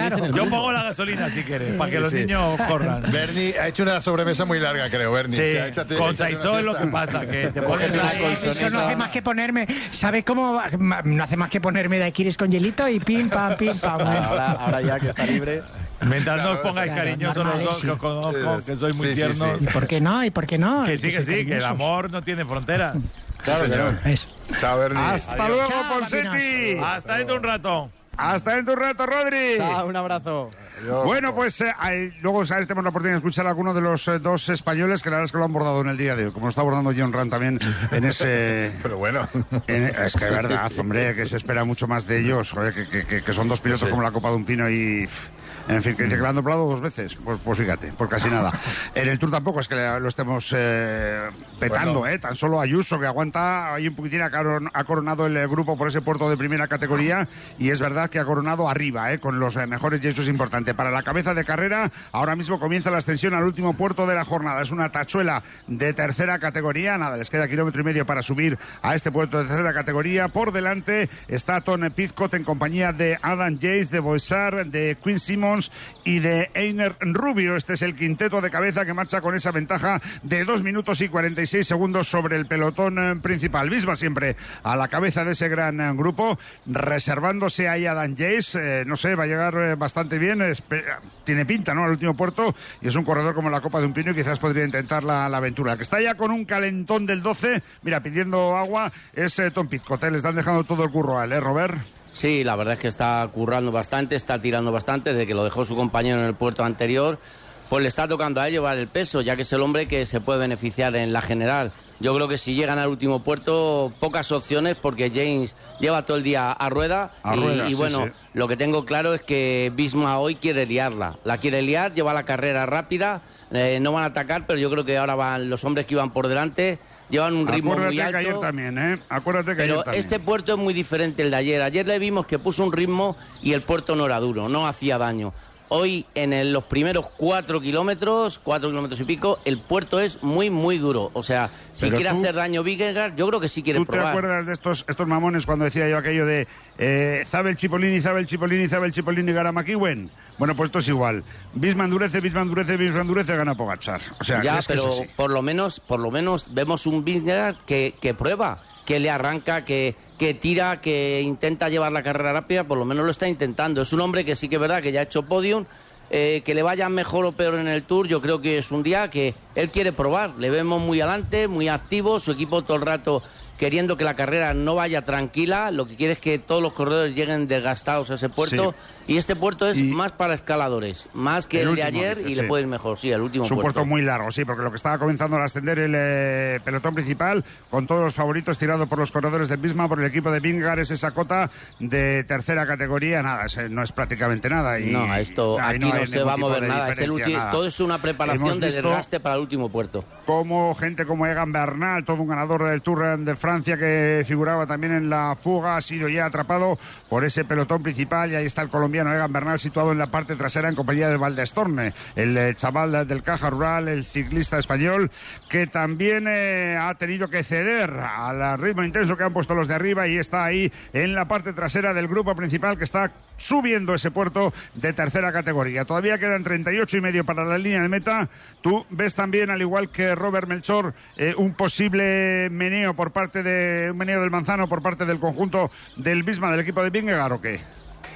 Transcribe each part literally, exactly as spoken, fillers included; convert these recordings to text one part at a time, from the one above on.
claro. Yo pongo la gasolina si quieres, para que sí, los sí. niños corran. Bernie ha hecho una sobremesa muy larga, creo, Bernie. Sí, o sea, échate, con échate Saizó es lo que pasa, que te pones la... Eso no hace más que ponerme, ¿sabes cómo? No hace más que ponerme daiquiris con hielito y pim, pam, pim, pam. Ahora, ahora ya que está libre... Mientras claro, no os pongáis claro, cariñosos normales, los dos, sí. que os conozco, que sois muy sí, tiernos. sí, sí. ¿Y por qué no? ¿Y por qué no? Que sí, que sí, que el amor no tiene fronteras. Claro, sí, señor. Es. Chao, Bernie. Hasta Adiós. luego, Chao, Ponseti. Hasta dentro un rato. Hasta dentro un rato, Rodri. Chao, un abrazo. Adiós. Bueno, pues eh, hay, luego ¿sabes? tenemos la oportunidad de escuchar a alguno de los eh, dos españoles que la verdad es que lo han abordado en el día de hoy, como lo está abordando John Ram también en ese... Pero bueno. En, es que es verdad, hombre, que se espera mucho más de ellos, joder, que, que, que, que son dos pilotos Sí. como la Copa de un Pino y... En fin, que dice que lo han doblado dos veces. Pues, pues fíjate, por casi nada. En el Tour tampoco es que lo estemos eh, petando, Bueno. ¿eh? Tan solo Ayuso, que aguanta ahí un poquitín, ha coron- ha coronado el grupo por ese puerto de primera categoría. Y es verdad que ha coronado arriba, ¿eh? Con los eh, mejores, y eso es importante. Para la cabeza de carrera, ahora mismo comienza la ascensión al último puerto de la jornada. Es una tachuela de tercera categoría. Nada, les queda kilómetro y medio para subir a este puerto de tercera categoría. Por delante está Tom Pidcock en compañía de Adam Yates, de Boissard, de Quinn Simmons y de Einer Rubio. Este es el quinteto de cabeza que marcha con esa ventaja de dos minutos y cuarenta y seis segundos sobre el pelotón eh, principal. Visma siempre a la cabeza de ese gran eh, grupo, reservándose ahí a Dan Yates. Eh, no sé, va a llegar eh, bastante bien. Espe- tiene pinta, ¿no? Al último puerto, y es un corredor como la Copa de un Pino y quizás podría intentar la, la aventura. El que está ya con un calentón del doce, mira, pidiendo agua, es eh, Tom Pidcock. Le están dejando todo el curro a él, ¿eh, Robert? Sí, la verdad es que está currando bastante, está tirando bastante, desde que lo dejó su compañero en el puerto anterior, pues le está tocando a él llevar el peso, ya que es el hombre que se puede beneficiar en la general. Yo creo que si llegan al último puerto, pocas opciones, porque James lleva todo el día a rueda, A y, rueda, y sí, bueno, sí. lo que tengo claro es que Visma hoy quiere liarla, la quiere liar, lleva la carrera rápida, eh, no van a atacar, pero yo creo que ahora van los hombres que iban por delante, llevan un ritmo Acuérdate muy alto. que ayer también, ¿eh? Acuérdate que Pero ayer también. este puerto es muy diferente el de ayer. Ayer le vimos que puso un ritmo y el puerto no era duro, no hacía daño. Hoy, en el- los primeros cuatro kilómetros, cuatro kilómetros y pico, el puerto es muy, muy duro. O sea, si Pero quiere tú- hacer daño Vingegaard, yo creo que sí quiere ¿Tú te probar. acuerdas de estos estos mamones cuando decía yo aquello de eh, Zabel Cipollini, Zabel Cipollini, Zabel Cipollini, gana McEwen? Bueno, pues esto es igual. Bisma endurece, Bisma endurece, Bisma endurece, gana Pogačar. O sea, Ya, es que es pero así. por lo menos, por lo menos vemos un Vingegaard que, que prueba, que le arranca, que, que tira, que intenta llevar la carrera rápida, por lo menos lo está intentando. Es un hombre que sí que es verdad que ya ha hecho podium, eh, que le vaya mejor o peor en el Tour, yo creo que es un día que él quiere probar. Le vemos muy adelante, muy activo, su equipo todo el rato queriendo que la carrera no vaya tranquila, lo que quiere es que todos los corredores lleguen desgastados a ese puerto, Sí. y este puerto es Y- más para escaladores, más que El el, de último, ayer, dices, y sí. le puede ir mejor, sí, el último Es un puerto. puerto muy largo, sí, porque lo que estaba comenzando a ascender el eh, pelotón principal, con todos los favoritos tirados por los corredores del Bisma, por el equipo de Vingegaard, es esa cota de tercera categoría, nada, es, no es prácticamente nada. Y, No, esto ahí aquí no, hay se ningún va a tipo mover de nada. Es el diferencia, ulti- nada. todo es una preparación Hemos de visto desgaste para el último puerto. Como gente como Egan Bernal, todo un ganador del Tour de Francia que figuraba también en la fuga, ha sido ya atrapado por ese pelotón principal, y ahí está el colombiano Egan Bernal situado en la parte trasera en compañía de Valdestorne, el eh, chaval del Caja Rural, el ciclista español, que también eh, ha tenido que ceder al ritmo intenso que han puesto los de arriba, y está ahí en la parte trasera del grupo principal que está subiendo ese puerto de tercera categoría. Todavía quedan treinta y ocho y medio para la línea de meta. Tú ves también, al igual que Robert Melchor, eh, un posible meneo por parte de un meneo del Manzano por parte del conjunto del Bisma, del equipo de Vingegaard, ¿o qué?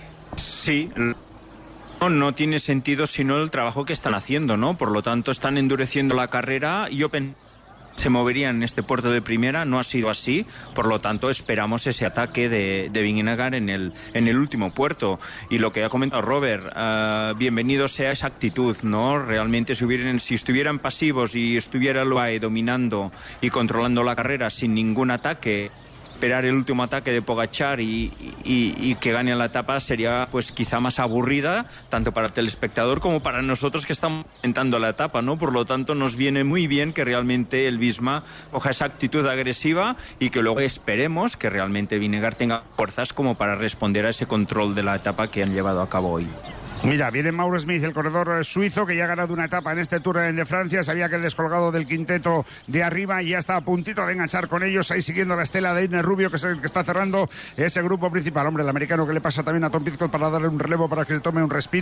Sí, no, no tiene sentido sino el trabajo que están haciendo, ¿no? Por lo tanto, están endureciendo la carrera. Yo pensé se moverían en este puerto de primera, no ha sido así, por lo tanto esperamos ese ataque de, de Vingegaard en el, en el último puerto. Y lo que ha comentado Robert, uh, bienvenido sea esa actitud, ¿no? Realmente si, hubieran, si estuvieran pasivos y estuviera el U A E dominando y controlando la carrera sin ningún ataque, esperar el último ataque de Pogačar y, y, y que gane la etapa sería pues quizá más aburrida, tanto para el telespectador como para nosotros que estamos intentando la etapa, ¿no? Por lo tanto, nos viene muy bien que realmente el Visma coja esa actitud agresiva y que luego esperemos que realmente Vingegaard tenga fuerzas como para responder a ese control de la etapa que han llevado a cabo hoy. Mira, viene Mauro Smith, el corredor suizo, que ya ha ganado una etapa en este Tour de Francia. Sabía que el descolgado del quinteto de arriba y ya está a puntito de enganchar con ellos, ahí siguiendo la estela de Einer Rubio, que es el que está cerrando ese grupo principal. Hombre, el americano, que le pasa también a Tom Pidcock para darle un relevo para que se tome un respiro.